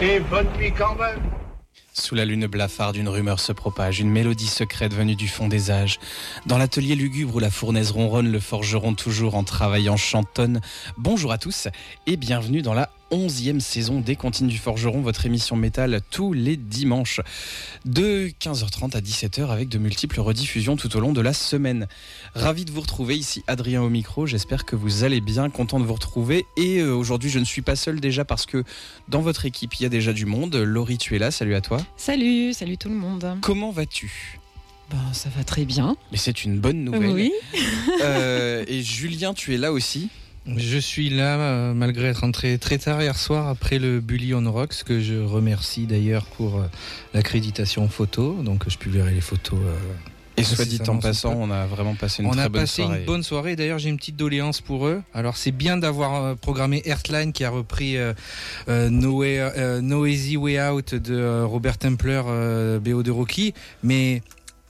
Et bonne nuit quand même. Sous la lune blafarde, une rumeur se propage, une mélodie secrète venue du fond des âges. Dans l'atelier lugubre où la fournaise ronronne, le forgeron toujours en travaillant chantonne. Bonjour à tous et bienvenue dans la 11e saison des Comptines du Forgeron, votre émission métal tous les dimanches de 15h30 à 17h avec de multiples rediffusions tout au long de la semaine. Ravi de vous retrouver, ici Adrien au micro, j'espère que vous allez bien, content de vous retrouver. Et aujourd'hui je ne suis pas seul déjà parce que dans votre équipe il y a déjà du monde. Laurie, tu es là, salut à toi. Salut tout le monde. Comment vas-tu ? Ça va très bien. Mais c'est une bonne nouvelle. Oui. Et Julien, tu es là aussi ? Je suis là malgré être rentré très tard hier soir après le Bully on Rocks, que je remercie d'ailleurs pour l'accréditation photo, donc je publierai les photos. Et soit dit en passant, on a vraiment passé une très bonne soirée. On a passé une bonne soirée, d'ailleurs j'ai une petite doléance pour eux. Alors c'est bien d'avoir programmé Earthline qui a repris No Easy Way Out de Robert Templer, BO de Rocky, mais...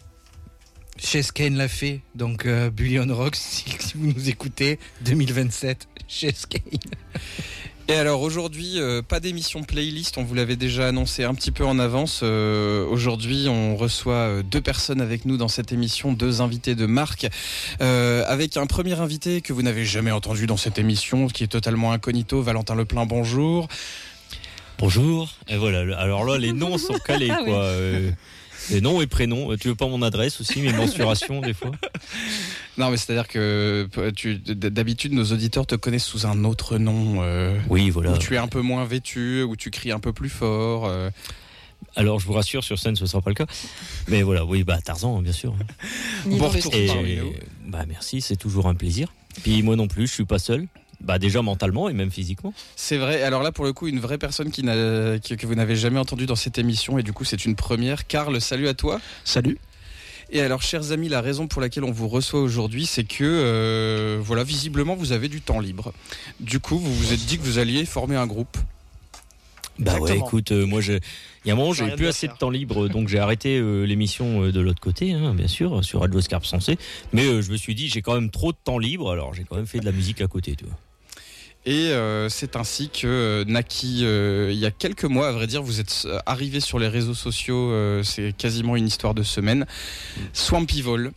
Chase Kane l'a fait, donc Bully on Rocks, si vous nous écoutez, 2027, Chase Kane. Et alors aujourd'hui, pas d'émission playlist, on vous l'avait déjà annoncé un petit peu en avance. Aujourd'hui, on reçoit deux personnes avec nous dans cette émission, deux invités de marque, avec un premier invité que vous n'avez jamais entendu dans cette émission, qui est totalement incognito, Valentin Leplein, bonjour. Bonjour, et voilà, alors là, les noms sont calés, quoi. Les noms et prénoms. Tu veux pas mon adresse aussi, mes mensurations des fois? Non, mais c'est-à-dire que d'habitude, nos auditeurs te connaissent sous un autre nom. Oui, voilà. Où tu es un peu moins vêtu, où tu cries un peu plus fort. Alors, je vous rassure, sur scène, ce sera pas le cas. Mais voilà, oui, Tarzan, bien sûr. Bon retour parmi nous. Merci, c'est toujours un plaisir. Puis moi non plus, je suis pas seul. Déjà mentalement et même physiquement. C'est vrai. Alors là, pour le coup, une vraie personne que vous n'avez jamais entendue dans cette émission, et du coup, c'est une première. Karl, salut à toi. Salut. Et alors, chers amis, la raison pour laquelle on vous reçoit aujourd'hui, c'est que, visiblement, vous avez du temps libre. Du coup, vous vous êtes dit que vous alliez former un groupe. Ouais, écoute, moi, il y a un moment, j'avais plus assez de temps libre, donc j'ai arrêté l'émission de l'autre côté, bien sûr, sur Radio Scarpe Sensé. Mais je me suis dit, j'ai quand même trop de temps libre, alors j'ai quand même fait de la musique à côté, tu vois. Et c'est ainsi que Naki, il y a quelques mois, à vrai dire, vous êtes arrivé sur les réseaux sociaux, c'est quasiment une histoire de semaine. Swampy Vol,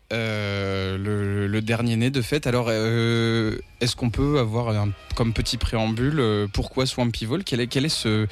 le dernier né de fait. Alors, est-ce qu'on peut avoir comme petit préambule, pourquoi Swampy Vol ? Quel est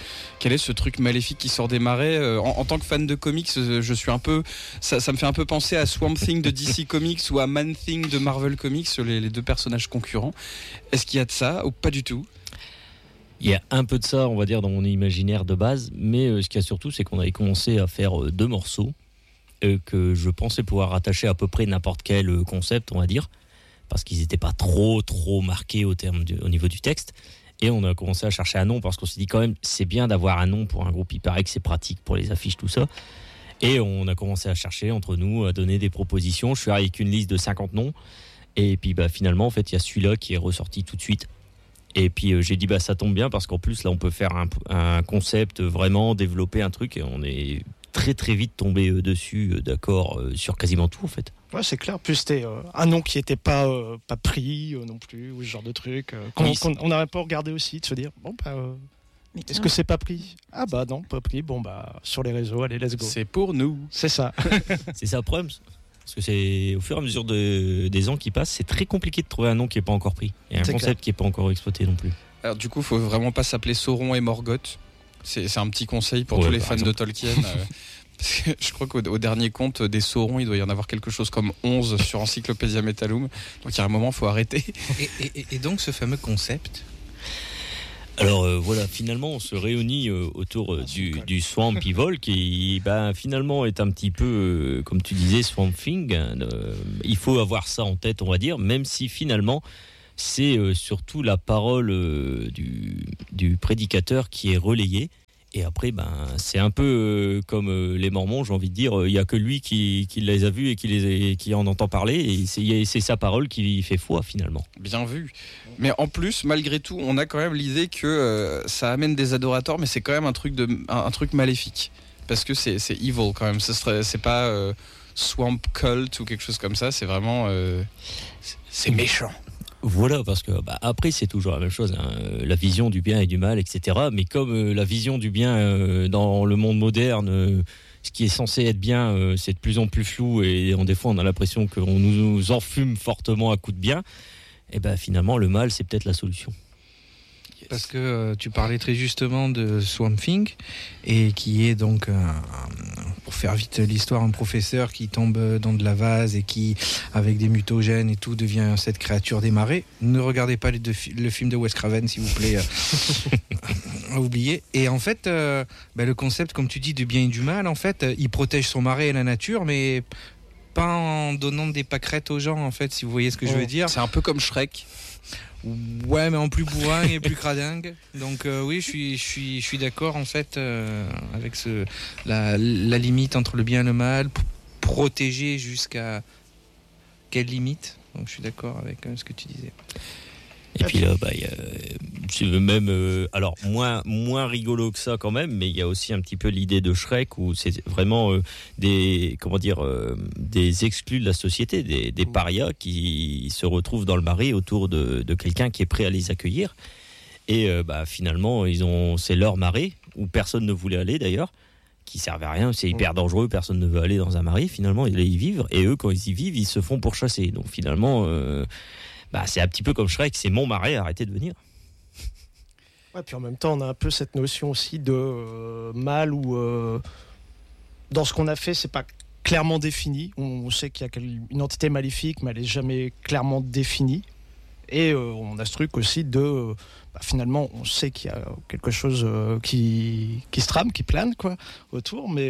ce truc maléfique qui sort des marais ? En tant que fan de comics, je suis un peu, ça me fait un peu penser à Swamp Thing de DC Comics ou à Man Thing de Marvel Comics, les deux personnages concurrents. Est-ce qu'il y a de ça ou pas du tout ? Il y a un peu de ça, on va dire, dans mon imaginaire de base, mais ce qu'il y a surtout, c'est qu'on avait commencé à faire deux morceaux que je pensais pouvoir rattacher à peu près n'importe quel concept, on va dire, parce qu'ils n'étaient pas trop marqués au niveau du texte. Et on a commencé à chercher un nom, parce qu'on s'est dit quand même, c'est bien d'avoir un nom pour un groupe, il paraît que c'est pratique pour les affiches, tout ça. Et on a commencé à chercher entre nous, à donner des propositions. Je suis arrivé avec une liste de 50 noms. Et puis finalement, en fait, il y a celui-là qui est ressorti tout de suite. Et puis j'ai dit, ça tombe bien, parce qu'en plus, là, on peut faire un concept, vraiment développer un truc, et on est très très vite tombé dessus, d'accord, sur quasiment tout, en fait. Ouais, c'est clair. Plus c'était un nom qui n'était pas pris non plus, ou ce genre de truc. On n'aurait pas regardé aussi, de se dire, est-ce que c'est pas pris ? Ah non, pas pris. Sur les réseaux, allez, let's go. C'est pour nous. C'est ça. C'est ça le problème. Parce que c'est au fur et à mesure des ans qui passent, c'est très compliqué de trouver un nom qui n'est pas encore pris. Et un concept qui n'est pas encore exploité non plus. Alors du coup, il ne faut vraiment pas s'appeler Sauron et Morgoth. C'est un petit conseil pour tous les fans de Tolkien. Parce que je crois qu'au dernier compte des Saurons, il doit y en avoir quelque chose comme 11 sur Encyclopédia Metallum. Donc il y a un moment, il faut arrêter. Et donc ce fameux concept ? Alors finalement on se réunit autour du Swampy Vol qui finalement est un petit peu, comme tu disais, Swamp Thing. Il faut avoir ça en tête, on va dire, même si finalement c'est surtout la parole du prédicateur qui est relayée. Et après, c'est un peu comme les Mormons, j'ai envie de dire, il n'y a que lui qui les a vus et qui en entend parler, et c'est sa parole qui fait foi finalement. Bien vu. Mais en plus, malgré tout, on a quand même l'idée que ça amène des adorateurs, mais c'est quand même un truc maléfique. Parce que c'est evil quand même, c'est pas Swamp Cult ou quelque chose comme ça, c'est vraiment... c'est méchant. Voilà, parce que après c'est toujours la même chose, hein, la vision du bien et du mal, etc. Mais comme la vision du bien dans le monde moderne, ce qui est censé être bien, c'est de plus en plus flou et des fois on a l'impression qu'on nous enfume fortement à coups de bien. Et finalement le mal c'est peut-être la solution. Parce que tu parlais très justement de Swamp Thing, et qui est donc, pour faire vite l'histoire, un professeur qui tombe dans de la vase et qui, avec des mutagènes et tout, devient cette créature des marais. Ne regardez pas le film de Wes Craven, s'il vous plaît. Oubliez. Et en fait, le concept, comme tu dis, du bien et du mal, en fait, il protège son marais et la nature, mais pas en donnant des pâquerettes aux gens, en fait, si vous voyez ce que je veux dire. C'est un peu comme Shrek. Ouais, mais en plus bourrin et plus cradingue. Donc oui, je suis d'accord en fait avec la limite entre le bien et le mal, protéger jusqu'à quelle limite. Donc je suis d'accord avec ce que tu disais. Et puis là, c'est même, alors moins rigolo que ça quand même, mais il y a aussi un petit peu l'idée de Shrek où c'est vraiment des exclus de la société, des parias qui se retrouvent dans le marais autour de quelqu'un qui est prêt à les accueillir. Et finalement, c'est leur marais où personne ne voulait aller d'ailleurs, qui servait à rien, c'est hyper dangereux, personne ne veut aller dans un marais. Finalement, ils y vivent et eux, quand ils y vivent, ils se font pourchasser. Donc finalement. C'est un petit peu comme Shrek, c'est mon marais, arrêtez de venir. Ouais, puis en même temps, on a un peu cette notion aussi de mal où dans ce qu'on a fait, c'est pas clairement défini. On sait qu'il y a une entité maléfique, mais elle est jamais clairement définie. Et on a ce truc aussi de finalement, on sait qu'il y a quelque chose qui se trame, qui plane quoi autour, mais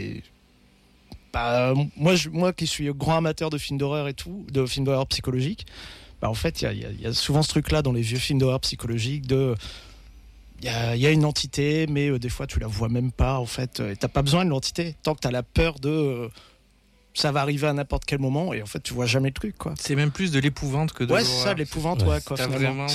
moi qui suis grand amateur de films d'horreur et tout, de films d'horreur psychologiques. En fait, il y a souvent ce truc-là dans les vieux films d'horreur psychologiques il y a une entité, mais des fois tu la vois même pas. En fait, t'as pas besoin de l'entité tant que t'as la peur de ça va arriver à n'importe quel moment, et en fait tu vois jamais le truc quoi. C'est même plus de l'épouvante que de l'horreur. C'est ça, l'épouvante, quoi. T'as vraiment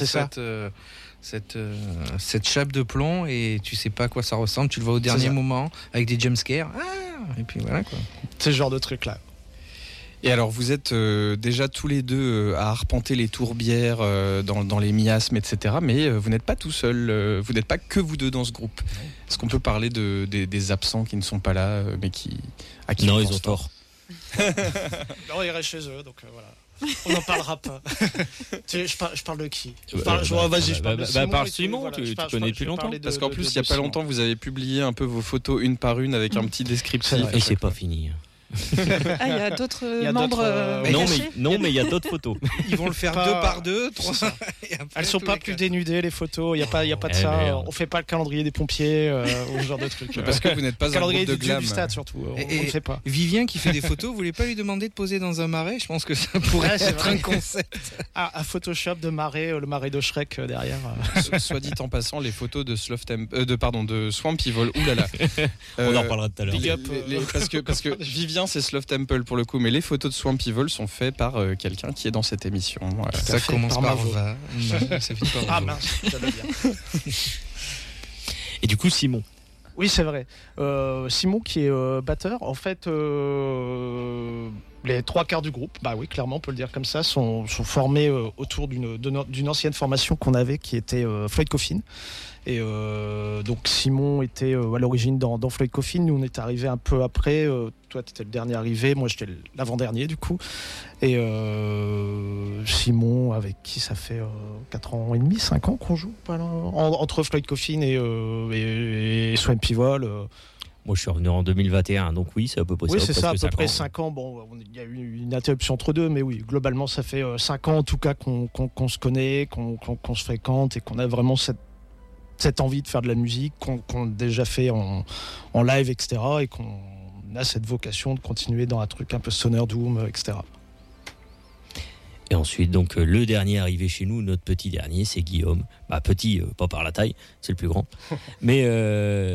cette chape de plomb et tu sais pas à quoi ça ressemble. Tu le vois au dernier moment avec des jumpscares. Et puis voilà quoi. C'est ce genre de truc là. Et alors, vous êtes déjà tous les deux à arpenter les tourbières dans les miasmes, etc. Mais vous n'êtes pas tout seul, vous n'êtes pas que vous deux dans ce groupe. Est-ce qu'on peut parler des absents qui ne sont pas là, mais à qui non, ils ont tort. Non, ils restent chez eux, donc voilà. On n'en parlera pas. Je parle de qui je parle de Simon. Tu connais depuis longtemps. Parce qu'en plus, il n'y a pas longtemps, vous avez publié un peu vos photos une par une avec un petit descriptif. Et c'est pas fini. Il y a d'autres membres non, mais il y a d'autres photos. Ils vont le faire deux par deux. Elles sont pas plus dénudées les photos. Il y a pas de ça. Merde. On fait pas le calendrier des pompiers ou ce genre de trucs. Parce que vous n'êtes pas un groupe de glam. Du stade surtout. On ne fait pas. Vivien qui fait des photos, vous voulez pas lui demander de poser dans un marais? Je pense que ça pourrait être un concept. À Photoshop de marais, le marais de Shrek derrière. Soit dit en passant, les photos de Swamp Evil. Oulala. On en reparlera tout à l'heure. Parce que Vivien, c'est Sloth Temple pour le coup, mais les photos de Swamp Evil sont faites par quelqu'un qui est dans cette émission. Voilà. Ça commence par va. Ça finit par mince, j'avais bien. Et du coup, Simon. Oui, c'est vrai. Simon qui est batteur, en fait, les trois quarts du groupe, oui, clairement, on peut le dire comme ça, sont formés autour d'une ancienne formation qu'on avait qui était Floyd Coffin. Et donc Simon était à l'origine dans Floyd Coffin. Nous on est arrivé un peu après. Toi tu étais le dernier arrivé, moi j'étais l'avant-dernier du coup. Et Simon avec qui ça fait 4 ans et demi, 5 ans qu'on joue entre Floyd Coffin et Swamp Evil. Moi, je suis revenu en 2021, donc oui, c'est à peu près ça. Oui, c'est ça, à peu près 5 ans. Bon, il y a eu une interruption entre deux, mais oui, globalement, ça fait 5 ans en tout cas qu'on se connaît, qu'on se fréquente et qu'on a vraiment cette envie de faire de la musique, qu'on a déjà fait en live, etc. Et qu'on a cette vocation de continuer dans un truc un peu stoner doom, etc. Et ensuite, donc, le dernier arrivé chez nous, notre petit dernier, c'est Guillaume. Petit, pas par la taille, c'est le plus grand. Mais